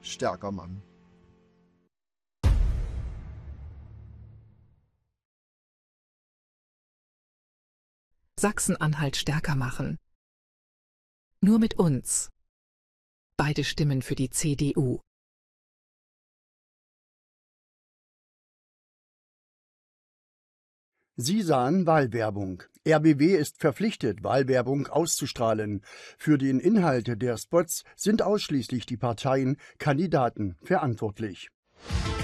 stärker machen. Sachsen-Anhalt stärker machen. Nur mit uns. Beide Stimmen für die CDU. Sie sahen Wahlwerbung. RBW ist verpflichtet, Wahlwerbung auszustrahlen. Für den Inhalt der Spots sind ausschließlich die Parteien, Kandidaten verantwortlich.